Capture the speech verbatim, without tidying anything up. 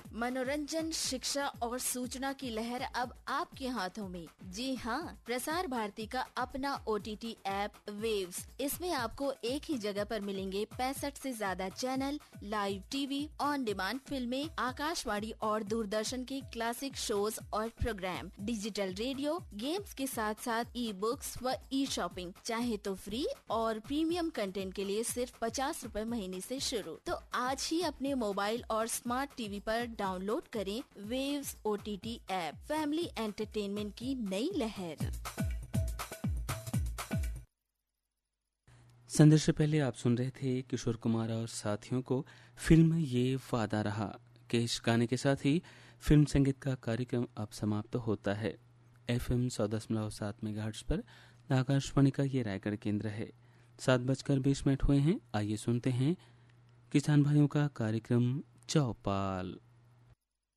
मनोरंजन, शिक्षा और सूचना की लहर अब आपके हाथों में। जी हाँ, प्रसार भारती का अपना O T T app waves. इसमें आपको एक ही जगह पर मिलेंगे पैंसठ से ज्यादा channel, live TV, on demand फिल्में, आकाशवाणी और दूरदर्शन के क्लासिक शोज और प्रोग्राम, डिजिटल रेडियो, गेम्स के साथ साथ ई बुक्स व ई शॉपिंग। चाहे तो फ्री और प्रीमियम कंटेंट के लिए सिर्फ पचास रूपए महीने से शुरू। तो आज ही अपने मोबाइल और स्मार्ट टीवी पर डाउनलोड करें waves O T T app. Family entertainment की नई लहर। संदेश से पहले आप सुन रहे थे किशोर कुमार और साथियों को फिल्म ये वादा रहा के इस गाने के साथ ही फिल्म संगीत का कार्यक्रम अब समाप्त होता है। एफ एम सौ दशमलव सात मेगाहर्ट्ज पर आकाशवाणी का ये रायगढ़ केंद्र है। सात बजकर बीस मिनट हुए हैं। आइए सुनते हैं किसान भाइयों का कार्यक्रम चौपाल।